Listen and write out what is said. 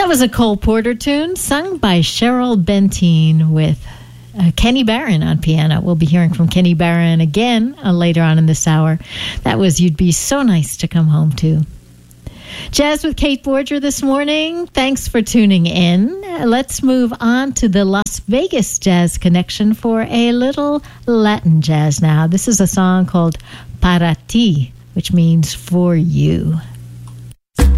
That was a Cole Porter tune sung by Cheryl Benteen with Kenny Barron on piano. We'll be hearing from Kenny Barron again later on in this hour. That was You'd Be So Nice to Come Home To. Jazz with Kate Borger this morning. Thanks for tuning in. Let's move on to the Las Vegas Jazz Connection for a little Latin jazz now. This is a song called Para Ti, which means for you.